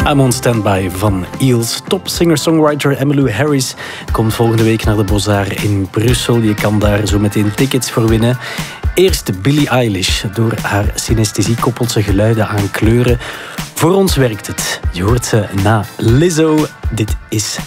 I'm on Standby van Eels. Top singer-songwriter Emmylou Harris komt volgende week naar de Beaux-Arts in Brussel. Je kan daar zo meteen tickets voor winnen. Eerst Billie Eilish. Door haar synesthesie koppelt ze geluiden aan kleuren. Voor ons werkt het. Je hoort ze na Lizzo. Dit is